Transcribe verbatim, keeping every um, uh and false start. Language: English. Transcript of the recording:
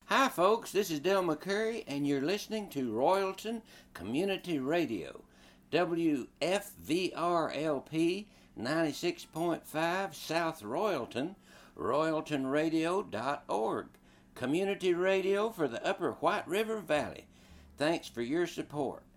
Hi, folks, this is Del McCurry, and you're listening to Royalton Community Radio, W F V R L P ninety-six point five South Royalton, royalton radio dot org, community radio for the Upper White River Valley. Thanks for your support.